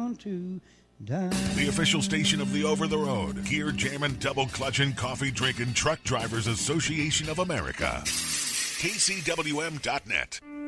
down to die. The official station of the over-the-road, gear jamming, double clutching, coffee drinking Truck Drivers Association of America. KCWM.net.